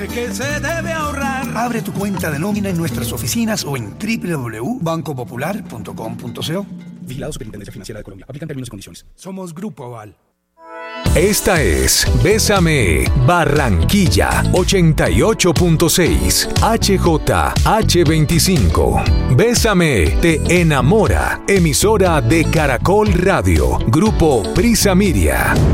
Que se debe ahorrar. Abre tu cuenta de nómina en nuestras oficinas o en www.bancopopular.com.co. Vigilado Superintendencia Financiera de Colombia. Aplican términos y condiciones. Somos Grupo Aval. Esta es Bésame Barranquilla 88.6 HJH25. Bésame te enamora. Emisora de Caracol Radio. Grupo Prisa Media.